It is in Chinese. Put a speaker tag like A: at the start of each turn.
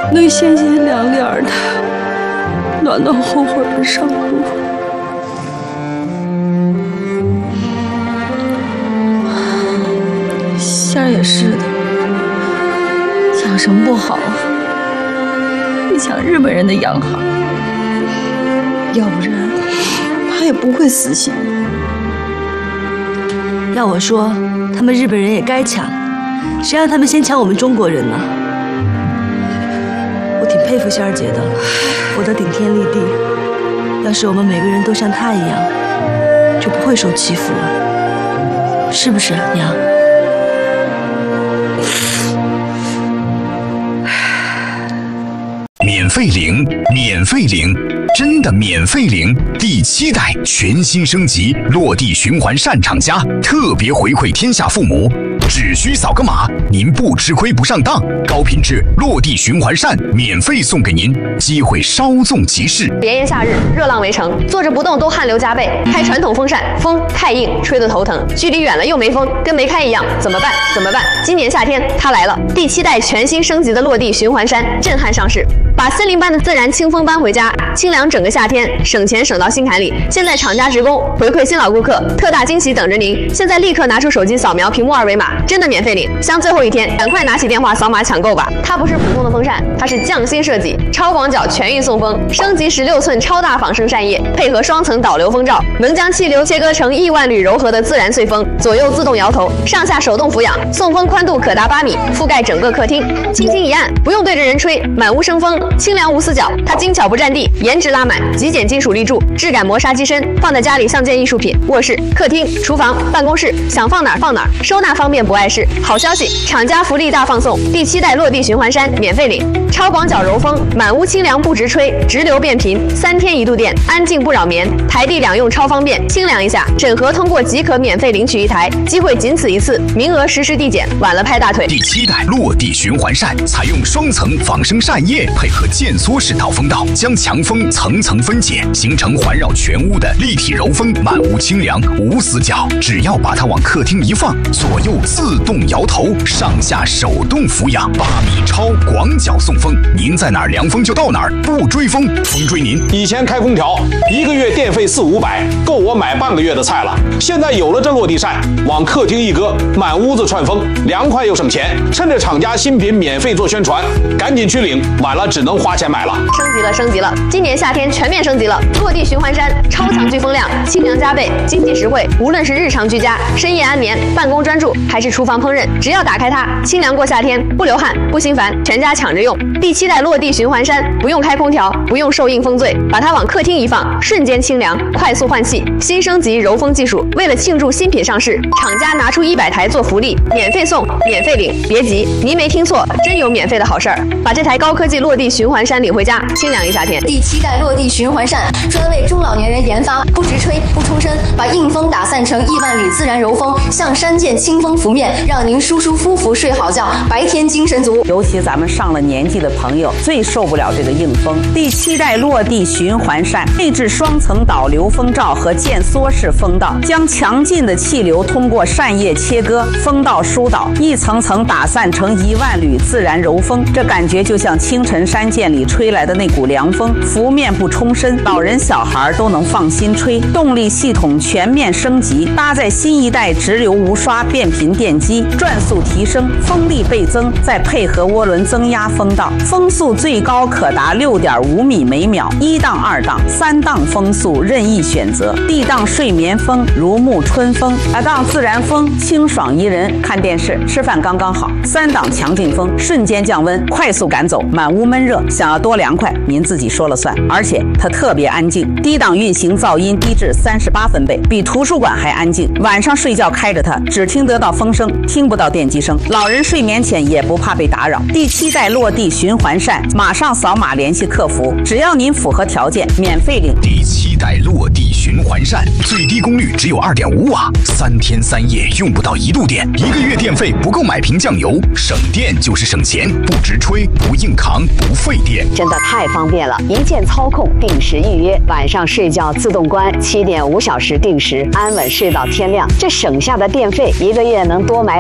A: 能鲜鲜亮亮的、暖暖和和的上路。仙儿也是的，养生不好，你抢日本人的洋行，要不然他也不会死心。
B: 要我说，他们日本人也该抢，谁让他们先抢我们中国人呢？我挺佩服仙儿姐的，活得顶天立地。要是我们每个人都像她一样，就不会受欺负了，是不是，娘？
C: 免费领，免费领，真的免费领！第7代全新升级，落地循环扇厂家特别回馈天下父母，只需扫个码，您不吃亏不上当，高品质落地循环扇免费送给您，机会稍纵即逝。
D: 炎炎夏日，热浪围城，坐着不动都汗流浃背，开传统风扇，风太硬，吹得头疼，距离远了又没风，跟没开一样，怎么办？怎么办？今年夏天它来了，第7代全新升级的落地循环扇震撼上市，把森林般的自然清风搬回家，清凉整个夏天，省钱省到心坎里。现在厂家职工回馈新老顾客，特大惊喜等着您！现在立刻拿出手机扫描屏幕二维码，真的免费领！像最后一天，赶快拿起电话扫码抢购吧！它不是普通的风扇，它是匠心设计，超广角全域送风，升级16寸超大仿生扇叶，配合双层导流风罩，能将气流切割成亿万缕柔和的自然碎风，左右自动摇头，上下手动俯仰，送风宽度可达8米，覆盖整个客厅。轻轻一按，不用对着人吹，满屋生风，清凉无死角。它精巧不占地，颜值拉满，极简金属立柱，质感磨砂机身，放在家里像件艺术品。卧室、客厅、厨房、办公室，想放哪儿放哪儿，收纳方便不碍事。好消息，厂家福利大放送，第7代落地循环扇免费领，超广角柔风，满屋清凉不直吹，直流变频，3天1度电，安静不扰眠，台地两用超方便，清凉一下，整合通过即可免费领取1台，机会仅此一次，名额实时递减，晚了拍大腿。
C: 第7代落地循环扇采用双层仿生扇叶，配合渐缩式导风道，将强风层层分解，形成环绕全屋的立体柔风，满屋清凉无死角。只要把它往客厅一放，左右自动摇头，上下手动俯仰，8米超广角送风，您在哪儿凉风就到哪儿，不追风，风追您。
E: 以前开空调1个月电费400-500，够我买半个月的菜了。现在有了这落地扇，往客厅一搁，满屋子串风，凉快又省钱。趁着厂家新品免费做宣传，赶紧去领，晚了只能花钱买了。
D: 升级了！今年夏天全面升级了，落地循环扇超强聚风量，清凉加倍，经济实惠。无论是日常居家、深夜安眠、办公专注，还是厨房烹饪，只要打开它，清凉过夏天，不流汗，不心烦，全家抢着用。第7代落地循环扇不用开空调，不用受硬风醉，把它往客厅一放，瞬间清凉，快速换气。新升级柔风技术，为了庆祝新品上市，厂家拿出100台做福利，免费送，免费领。别急，您没听错，真有免费的好事儿！把这台高科技落地循环扇领回家，清凉一夏天。
F: 第7代落地循环扇专为中老年人研发，不直吹不冲身，把硬风打散成亿万缕自然柔风，像山涧清风拂面，让您舒舒服服睡好觉，白天精神足。
G: 尤其咱们上了年纪的朋友最受不了这个硬风。第7代落地循环扇内置双层导流风罩和渐缩式风道，将强劲的气流通过扇叶切割，风道疏导，一层层打散成1万缕自然柔风。这感觉就像清晨山涧里吹来的那股凉风，拂面不冲身，老人小孩都能放心吹。动力系统全面升级，搭载新一代直流无刷变频电机，转速提升，风力倍增，再配合涡轮增压风道，风速最高可达6.5米每秒，1档、2档、3档风速任意选择。D 档睡眠风如沐春风，2档自然风清爽宜人，看电视吃饭刚刚好。3档强劲风瞬间降温，快速赶走满屋闷热，想要多凉快您自己说了算。而且它特别安静，低档运行噪音低至38分贝，比图书馆还安静。晚上睡觉开着它，只听得到风声，听不到电机声。老人睡眠前也不怕被打扰。第7代落地循环扇，马上扫码联系客服，只要您符合条件，免费领。
C: 第7代落地循环扇最低功率只有2.5瓦，3天3夜用不到1度电，1个月电费不够买瓶酱油，省电就是省钱，不直吹，不硬扛，不费电，
H: 真的太方便了！一键操控，定时预约，晚上睡觉自动关，7.5小时定时，安稳睡到天亮。这省下的电费，1个月能多买